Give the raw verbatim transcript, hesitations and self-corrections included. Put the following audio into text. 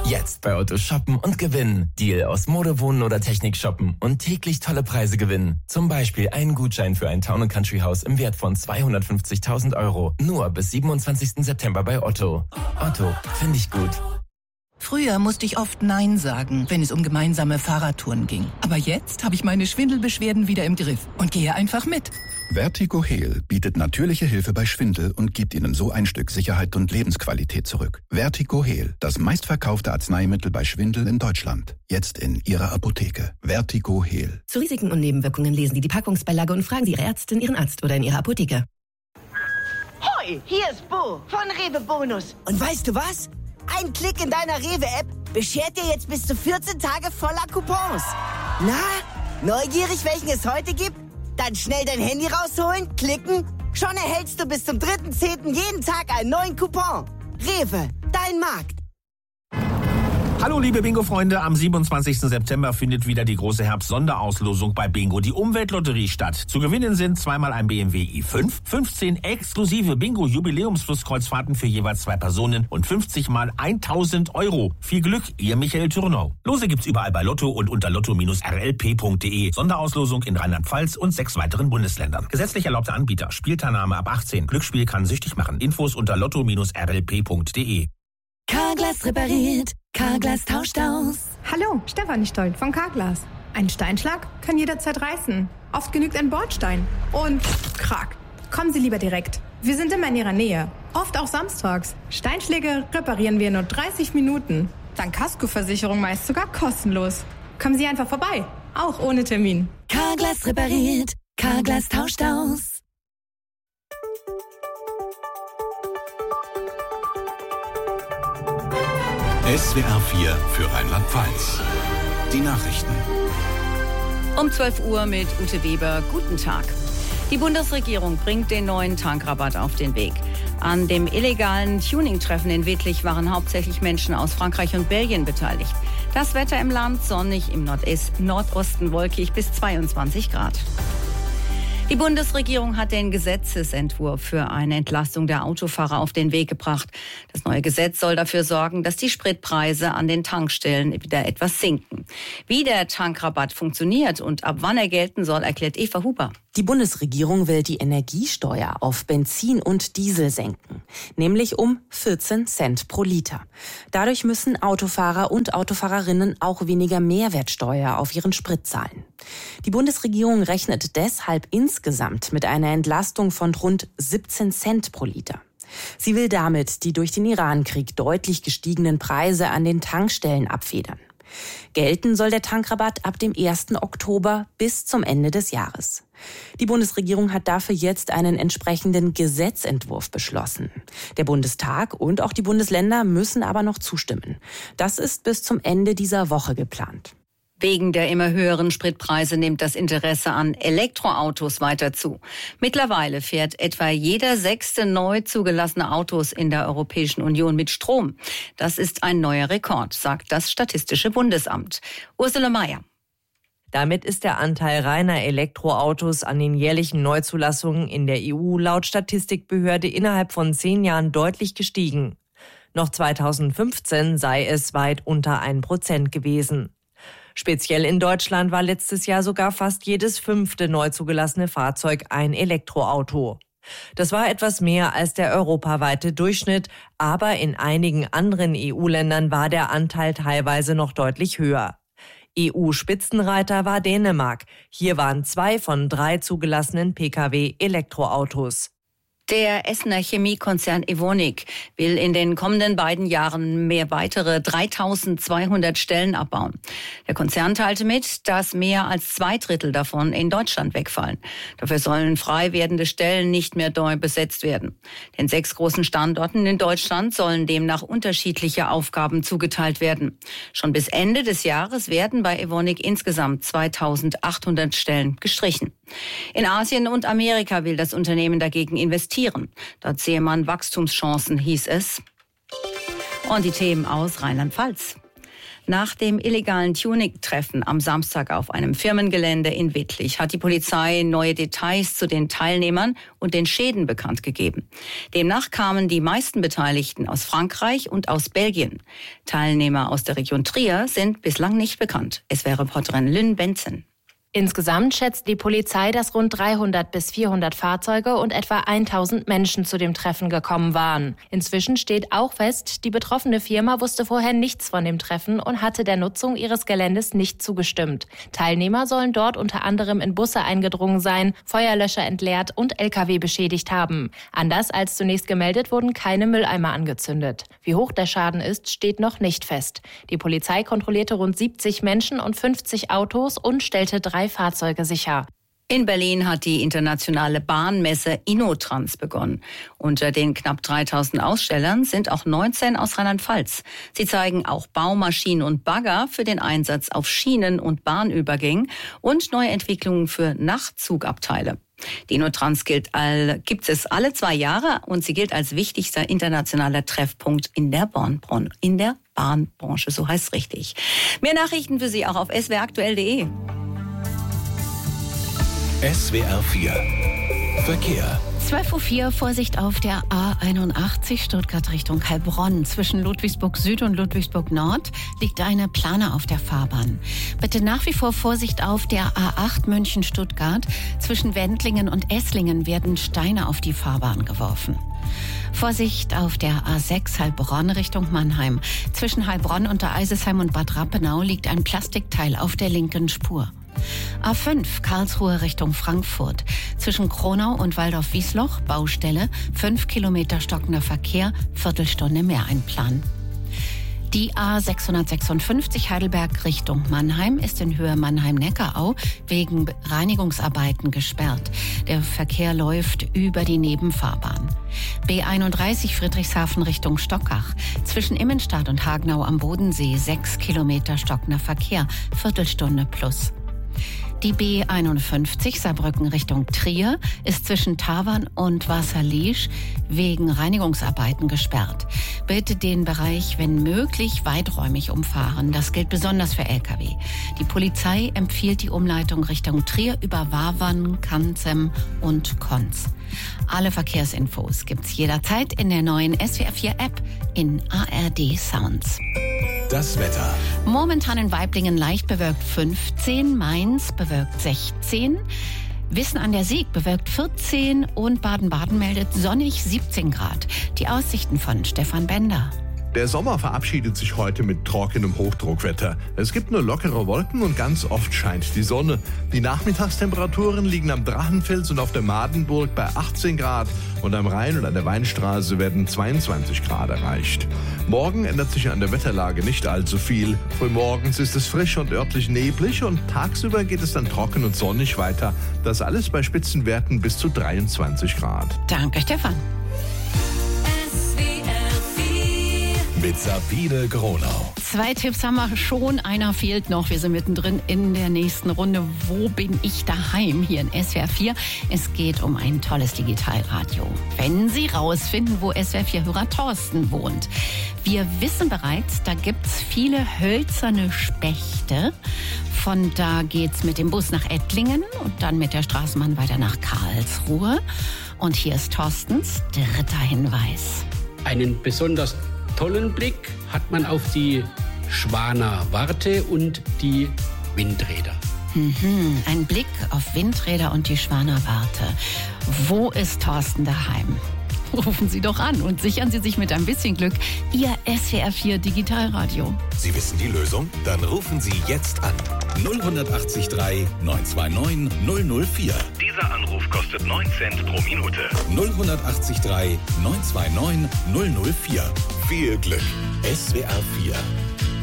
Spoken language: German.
Jetzt bei Otto shoppen und gewinnen. Deal aus Mode, Wohnen oder Technik shoppen und täglich tolle Preise gewinnen. Zum Beispiel einen Gutschein für ein Town and Country Haus im Wert von zweihundertfünfzigtausend Euro. Nur bis siebenundzwanzigsten September bei Otto. Otto, finde ich gut. Früher musste ich oft Nein sagen, wenn es um gemeinsame Fahrradtouren ging. Aber jetzt habe ich meine Schwindelbeschwerden wieder im Griff und gehe einfach mit. Vertigo Heal bietet natürliche Hilfe bei Schwindel und gibt Ihnen so ein Stück Sicherheit und Lebensqualität zurück. Vertigo Heal, das meistverkaufte Arzneimittel bei Schwindel in Deutschland. Jetzt in Ihrer Apotheke. Vertigo Heal. Zu Risiken und Nebenwirkungen lesen Sie die Packungsbeilage und fragen Sie Ihre Ärztin, Ihren Arzt oder in Ihrer Apotheke. Hoi, hier ist Bo von Rewe Bonus. Und weißt du was? Ein Klick in deiner Rewe-App beschert dir jetzt bis zu vierzehn Tage voller Coupons. Na, neugierig, welchen es heute gibt? Dann schnell dein Handy rausholen, klicken. Schon erhältst du bis zum dritten zehnten jeden Tag einen neuen Coupon. Rewe, dein Markt. Hallo liebe Bingo-Freunde, am siebenundzwanzigsten September findet wieder die große Herbst-Sonderauslosung bei Bingo, die Umweltlotterie, statt. Zu gewinnen sind zweimal ein B M W i fünf, fünfzehn exklusive Bingo-Jubiläumsflusskreuzfahrten für jeweils zwei Personen und fünfzig mal tausend Euro. Viel Glück, ihr Michael Thürnau. Lose gibt's überall bei Lotto und unter lotto Bindestrich r l p punkt d e. Sonderauslosung in Rheinland-Pfalz und sechs weiteren Bundesländern. Gesetzlich erlaubter Anbieter. Spielteilnahme ab achtzehn. Glücksspiel kann süchtig machen. Infos unter lotto Bindestrich r l p punkt d e. Carglass repariert, Carglass tauscht aus. Hallo, Stefanie Stolt von Carglass. Ein Steinschlag kann jederzeit reißen. Oft genügt ein Bordstein. Und krack. Kommen Sie lieber direkt. Wir sind immer in Ihrer Nähe. Oft auch samstags. Steinschläge reparieren wir in nur dreißig Minuten. Dank Kaskoversicherung meist sogar kostenlos. Kommen Sie einfach vorbei. Auch ohne Termin. Carglass repariert, Carglass tauscht aus. S W R vier für Rheinland-Pfalz. Die Nachrichten. Um zwölf Uhr mit Ute Weber. Guten Tag. Die Bundesregierung bringt den neuen Tankrabatt auf den Weg. An dem illegalen Tuning-Treffen in Wittlich waren hauptsächlich Menschen aus Frankreich und Belgien beteiligt. Das Wetter im Land sonnig, im Nordest, Nordosten wolkig bis zweiundzwanzig Grad. Die Bundesregierung hat den Gesetzesentwurf für eine Entlastung der Autofahrer auf den Weg gebracht. Das neue Gesetz soll dafür sorgen, dass die Spritpreise an den Tankstellen wieder etwas sinken. Wie der Tankrabatt funktioniert und ab wann er gelten soll, erklärt Eva Huber. Die Bundesregierung will die Energiesteuer auf Benzin und Diesel senken, nämlich um vierzehn Cent pro Liter. Dadurch müssen Autofahrer und Autofahrerinnen auch weniger Mehrwertsteuer auf ihren Sprit zahlen. Die Bundesregierung rechnet deshalb insgesamt mit einer Entlastung von rund siebzehn Cent pro Liter. Sie will damit die durch den Irankrieg deutlich gestiegenen Preise an den Tankstellen abfedern. Gelten soll der Tankrabatt ab dem ersten Oktober bis zum Ende des Jahres. Die Bundesregierung hat dafür jetzt einen entsprechenden Gesetzentwurf beschlossen. Der Bundestag und auch die Bundesländer müssen aber noch zustimmen. Das ist bis zum Ende dieser Woche geplant. Wegen der immer höheren Spritpreise nimmt das Interesse an Elektroautos weiter zu. Mittlerweile fährt etwa jeder sechste neu zugelassene Autos in der Europäischen Union mit Strom. Das ist ein neuer Rekord, sagt das Statistische Bundesamt. Ursula Mayer. Damit ist der Anteil reiner Elektroautos an den jährlichen Neuzulassungen in der E U laut Statistikbehörde innerhalb von zehn Jahren deutlich gestiegen. Noch zweitausendfünfzehn sei es weit unter ein Prozent gewesen. Speziell in Deutschland war letztes Jahr sogar fast jedes fünfte neu zugelassene Fahrzeug ein Elektroauto. Das war etwas mehr als der europaweite Durchschnitt, aber in einigen anderen E U-Ländern war der Anteil teilweise noch deutlich höher. E U-Spitzenreiter war Dänemark. Hier waren zwei von drei zugelassenen Pkw Elektroautos. Der Essener Chemiekonzern Evonik will in den kommenden beiden Jahren mehr weitere dreitausendzweihundert Stellen abbauen. Der Konzern teilte mit, dass mehr als zwei Drittel davon in Deutschland wegfallen. Dafür sollen frei werdende Stellen nicht mehr neu besetzt werden. Den sechs großen Standorten in Deutschland sollen demnach unterschiedliche Aufgaben zugeteilt werden. Schon bis Ende des Jahres werden bei Evonik insgesamt zweitausendachthundert Stellen gestrichen. In Asien und Amerika will das Unternehmen dagegen investieren. Dort sehe man Wachstumschancen, hieß es. Und die Themen aus Rheinland-Pfalz. Nach dem illegalen Tuning-Treffen am Samstag auf einem Firmengelände in Wittlich hat die Polizei neue Details zu den Teilnehmern und den Schäden bekannt gegeben. Demnach kamen die meisten Beteiligten aus Frankreich und aus Belgien. Teilnehmer aus der Region Trier sind bislang nicht bekannt. S W R-Reporterin Lynn Benson. Insgesamt schätzt die Polizei, dass rund dreihundert bis vierhundert Fahrzeuge und etwa tausend Menschen zu dem Treffen gekommen waren. Inzwischen steht auch fest, die betroffene Firma wusste vorher nichts von dem Treffen und hatte der Nutzung ihres Geländes nicht zugestimmt. Teilnehmer sollen dort unter anderem in Busse eingedrungen sein, Feuerlöscher entleert und L K W beschädigt haben. Anders als zunächst gemeldet wurden keine Mülleimer angezündet. Wie hoch der Schaden ist, steht noch nicht fest. Die Polizei kontrollierte rund siebzig Menschen und fünfzig Autos und stellte drei Fahrzeuge sicher. In Berlin hat die internationale Bahnmesse InnoTrans begonnen. Unter den knapp dreitausend Ausstellern sind auch neunzehn aus Rheinland-Pfalz. Sie zeigen auch Baumaschinen und Bagger für den Einsatz auf Schienen und Bahnübergängen und Neuentwicklungen für Nachtzugabteile. Die InnoTrans gilt all, gibt es alle zwei Jahre und sie gilt als wichtigster internationaler Treffpunkt in der Bahnbranche. In der Bahnbranche, so heißt es richtig. Mehr Nachrichten für Sie auch auf s w r aktuell punkt d e. S W R vier Verkehr. zwölf Uhr vier, Vorsicht auf der A einundachtzig Stuttgart Richtung Heilbronn. Zwischen Ludwigsburg Süd und Ludwigsburg Nord liegt eine Plane auf der Fahrbahn. Bitte nach wie vor Vorsicht auf der A acht München Stuttgart. Zwischen Wendlingen und Esslingen werden Steine auf die Fahrbahn geworfen. Vorsicht auf der A sechs Heilbronn Richtung Mannheim. Zwischen Heilbronn unter Eisesheim und Bad Rappenau liegt ein Plastikteil auf der linken Spur. A fünf Karlsruhe Richtung Frankfurt. Zwischen Kronau und Waldorf-Wiesloch Baustelle, fünf Kilometer stockender Verkehr, Viertelstunde mehr einplanen. Die A sechshundertsechsundfünfzig Heidelberg Richtung Mannheim ist in Höhe Mannheim-Neckarau wegen Reinigungsarbeiten gesperrt. Der Verkehr läuft über die Nebenfahrbahn. B einunddreißig Friedrichshafen Richtung Stockach. Zwischen Immenstadt und Hagenau am Bodensee sechs Kilometer stockender Verkehr, Viertelstunde plus. Die B einundfünfzig Saarbrücken Richtung Trier ist zwischen Tavann und Wasserliesch wegen Reinigungsarbeiten gesperrt. Bitte den Bereich, wenn möglich, weiträumig umfahren. Das gilt besonders für L K W. Die Polizei empfiehlt die Umleitung Richtung Trier über Wavern, Kanzem und Konz. Alle Verkehrsinfos gibt's jederzeit in der neuen S W R vier App in A R D Sounds. Das Wetter. Momentan in Waiblingen leicht bewölkt fünfzehn, Mainz bewölkt sechzehn, Wissen an der Sieg bewölkt vierzehn und Baden-Baden meldet sonnig siebzehn Grad. Die Aussichten von Stefan Bender. Der Sommer verabschiedet sich heute mit trockenem Hochdruckwetter. Es gibt nur lockere Wolken und ganz oft scheint die Sonne. Die Nachmittagstemperaturen liegen am Drachenfels und auf der Madenburg bei achtzehn Grad und am Rhein und an der Weinstraße werden zweiundzwanzig Grad erreicht. Morgen ändert sich an der Wetterlage nicht allzu viel. Frühmorgens ist es frisch und örtlich neblig und tagsüber geht es dann trocken und sonnig weiter. Das alles bei Spitzenwerten bis zu dreiundzwanzig Grad. Danke, Stefan. Mit Sabine Gronau. Zwei Tipps haben wir schon, einer fehlt noch. Wir sind mittendrin in der nächsten Runde. Wo bin ich daheim? Hier in S W R vier. Es geht um ein tolles Digitalradio. Wenn Sie rausfinden, wo S W R vier-Hörer Thorsten wohnt. Wir wissen bereits, da gibt's viele hölzerne Spechte. Von da geht's mit dem Bus nach Ettlingen und dann mit der Straßenbahn weiter nach Karlsruhe. Und hier ist Thorstens dritter Hinweis. Einen besonders tollen Blick hat man auf die Schwaner Warte und die Windräder. Mhm, ein Blick auf Windräder und die Schwaner Warte. Wo ist Thorsten daheim? Rufen Sie doch an und sichern Sie sich mit ein bisschen Glück Ihr S W R vier Digitalradio. Sie wissen die Lösung? Dann rufen Sie jetzt an. null acht drei neun zwei neun null null vier. Dieser Anruf kostet neun Cent pro Minute. null acht drei neun zwei neun null null vier. Viel Glück. S W R vier.